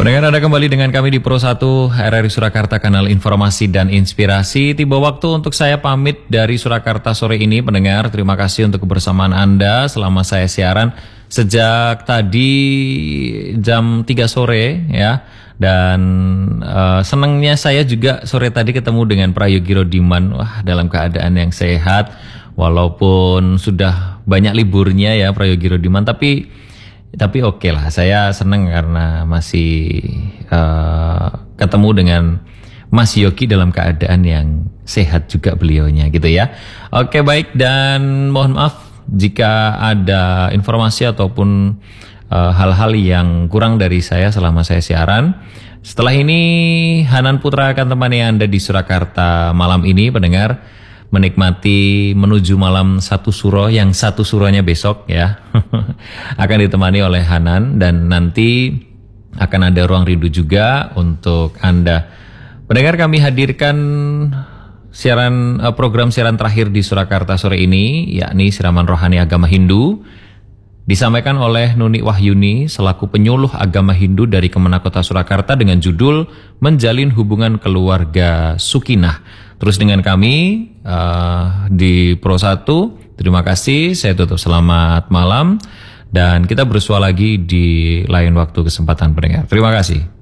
Pendengar, Anda kembali dengan kami di Pro 1 RRI Surakarta, kanal informasi dan inspirasi. Tiba waktu untuk saya pamit dari Surakarta sore ini. Pendengar, terima kasih untuk kebersamaan Anda selama saya siaran sejak tadi jam 3 sore ya. Dan senangnya saya juga sore tadi ketemu dengan Prayogi Rodiman. Wah, dalam keadaan yang sehat walaupun sudah banyak liburnya ya Prayogi Rodiman, tapi oke lah, saya senang karena masih ketemu dengan Mas Yogi dalam keadaan yang sehat juga beliaunya gitu ya. Oke, baik, dan mohon maaf jika ada informasi ataupun hal-hal yang kurang dari saya selama saya siaran. Setelah ini Hanan Putra akan temani Anda di Surakarta malam ini, pendengar, menikmati menuju malam satu suro, yang satu suronya besok ya akan ditemani oleh Hanan, dan nanti akan ada ruang rindu juga untuk Anda. Pendengar, kami hadirkan program siaran terakhir di Surakarta sore ini, yakni Siraman Rohani Agama Hindu, disampaikan oleh Nuni Wahyuni selaku penyuluh agama Hindu dari Kemenak Kota Surakarta dengan judul Menjalin Hubungan Keluarga Sukinah. Terus dengan kami di Pro 1, terima kasih, saya tutup selamat malam, dan kita bersua lagi di lain waktu kesempatan, pendengar. Terima kasih.